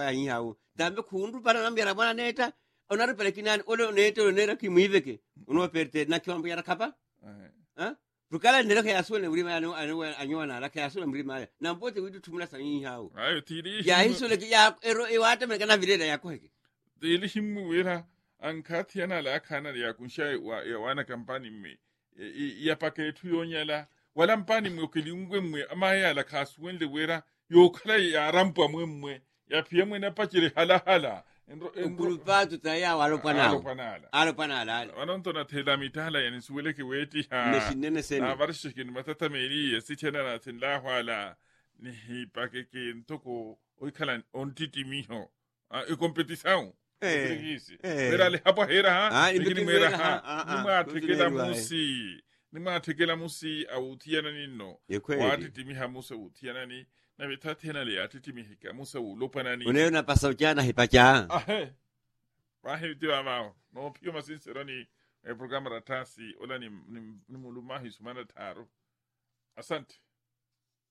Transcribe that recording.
faya yin hawo dambe kundu para nambia bwana neta onaru pelekinani ole neta onera kimwiveke uno perte na kiwambo yara kapa ha Rukala ndelo kaya sole mlima anyona la kaya sole mlima na mbote widu tumula sanyi hawo ayo tiri ya hisole ya ero ewata mekana vileda ya kweke dili himmu wera an katiana la kana ya kunsha ya wana kampani me ya paketu yonyala wala mpani mwe kilingwe mwe ama ya la kasuwende wera yo kala ya rampa mwe ya pia mwe na pachire hala Kulupatu taya alopanala wanonto na tela mitala yani suwele ke weti ha meshinene sene na varshikin matata meri sichena na tinla wala ni hipake ke ntoko oikala ontiti miho e competição era le hapa hera ha nikini mera ha nima tekela musi au tiana nino wati timiha musa utiana ni na vitatena le atitimi hika musa ulopanani uneona pasaukiana hipacha wahi tiwa mao no pio masinseroni programa ratasi ola ni mulumahi sumana taro asante